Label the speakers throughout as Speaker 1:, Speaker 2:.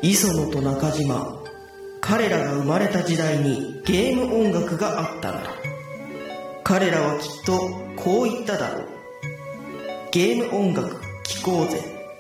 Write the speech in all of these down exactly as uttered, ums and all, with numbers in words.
Speaker 1: 磯野と中島、彼らが生まれた時代にゲーム音楽があったんだ。彼らはきっとこう言っただろう。ゲーム音楽聴こうぜ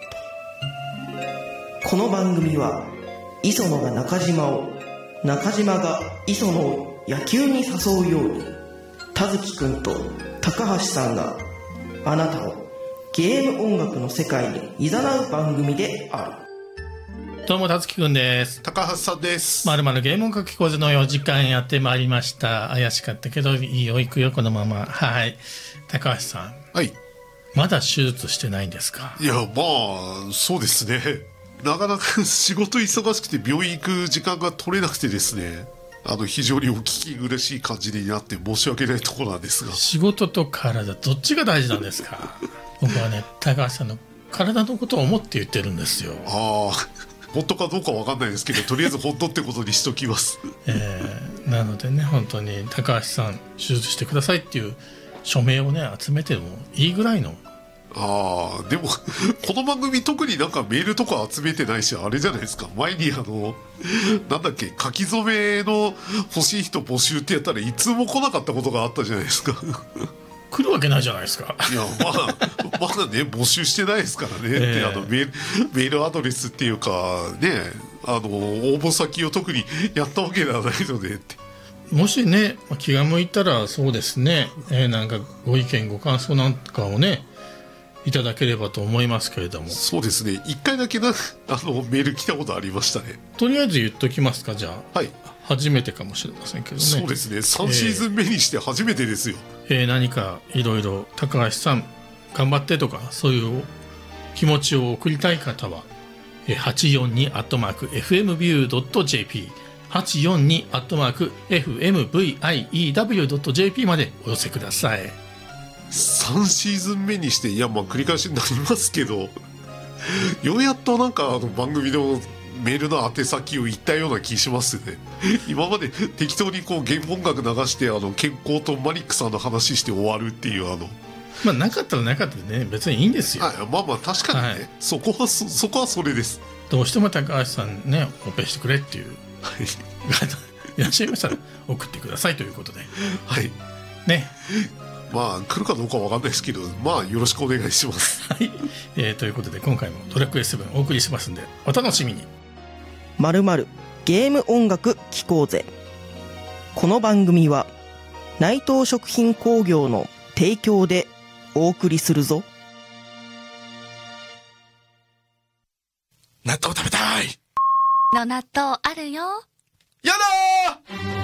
Speaker 1: と。この番組は磯野が中島を、中島が磯野を野球に誘うように、田月くんと高橋さんがあなたをゲーム音楽の世界に誘う番組である。
Speaker 2: どうも、たつきくんです。
Speaker 3: 高橋さんです。
Speaker 2: まるまるゲーム音楽聞こうぜのよじかんやってまいりました。怪しかったけどいいよ、行くよこのまま。はい、高橋さん、
Speaker 3: はい、
Speaker 2: まだ手術してないんですか？
Speaker 3: いや、まあそうですね。なかなか仕事忙しくて病院行く時間が取れなくてですね、あの非常にお聞き苦しい感じになって申し訳ないところなんですが。
Speaker 2: 仕事と体どっちが大事なんですか？僕はね、高橋さんの体のことを思って言ってるんですよ。
Speaker 3: ああ、本当かどうか分かんないですけど、とりあえず本当ってことにしときます、
Speaker 2: えー、なのでね、本当に高橋さん手術してくださいっていう署名をね集めてもいいぐらいの。
Speaker 3: ああ、でもこの番組特になんかメールとか集めてないし、あれじゃないですか、前にあのなんだっけ、書き初めの欲しい人募集ってやったらいつも来なかったことがあったじゃないですか。
Speaker 2: 来るわけないじゃないですか。
Speaker 3: いや、まだまだね募集してないですからね、えー、ってあのメール、メールアドレスっていうかね、あの応募先を特にやったわけではないのでって。
Speaker 2: もしね気が向いたらそうですね、えー、なんかご意見ご感想なんかをねいただければと思いますけれども。
Speaker 3: そうですね、いっかいだけなあのメール来たことありましたね。
Speaker 2: とりあえず言っときますか。じゃあ、はい、初めてかもしれませんけどね。
Speaker 3: そうですね、さんシーズン目にして初めてですよ。
Speaker 2: えーえー、何かいろいろ高橋さん頑張ってとかそういう気持ちを送りたい方は、えー、はちよんにアットマークエフエムビュードットジェーピー はちよんにアットマークエフエムブイアイイーダブリュードットジェーピー までお寄せください。
Speaker 3: さんシーズン目にして、いやまあ繰り返しになりますけど、ようやっとなんかあの番組のメールの宛先を言ったような気しますね。今まで適当にこうゲーム音楽流して、あの健康とマリックさんの話して終わるっていう、あの
Speaker 2: まあなかったらなかったでね、別にいいんですよ。
Speaker 3: はい、まあまあ確かにね、はい、そこは そ, そこはそれです。
Speaker 2: どうしても高橋さんねオペしてくれっていういらっしゃいましたら送ってくださいということで、
Speaker 3: はい
Speaker 2: ね。
Speaker 3: まあ来るかどうかわかんないですけど、まあよろしくお願いします。
Speaker 2: はい、えー、ということで今回もドラクエセブンお送りしますんでお楽しみに。
Speaker 1: まるまるゲーム音楽聴こうぜ。この番組は内藤食品工業の提供でお送りするぞ。
Speaker 3: 納豆食べたい。
Speaker 4: の納豆あるよ。
Speaker 3: やだー。